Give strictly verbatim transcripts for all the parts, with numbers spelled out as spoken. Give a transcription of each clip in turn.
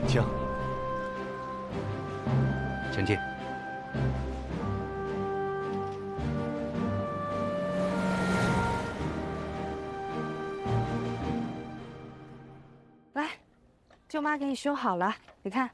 请，请进。 来，舅妈给你修好了，你看。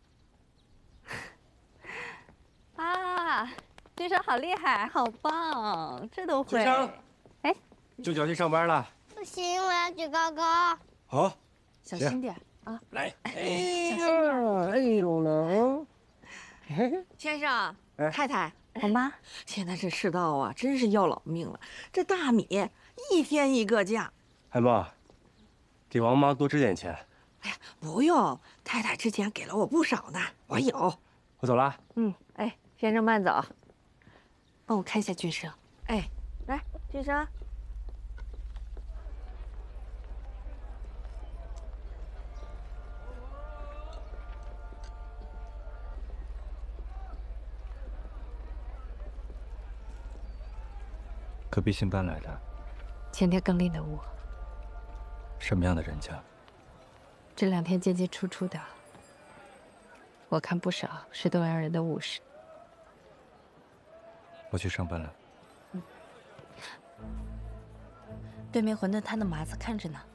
啊，君生好厉害，好棒，这都会。 君生， 哎， 舅舅要去上班了。 不行，我要举高高。 好， 小心点啊！ 来，哎呀， 哎呦了， 先生， 哎太太， 我妈， 现在这世道啊，真是要老命了。这大米一天一个价。 海默，给王妈多支点钱。 哎呀，不用，太太之前给了我不少呢，我有。 我走了。 嗯，哎，先生慢走，帮我看一下君生。 哎，来，君生。 隔壁新搬来的， 前天更另的屋， 什么样的人家？ 这两天进进出出的，我看不少是东洋人的武士。 我去上班了。 对面馄饨摊的麻子看着呢。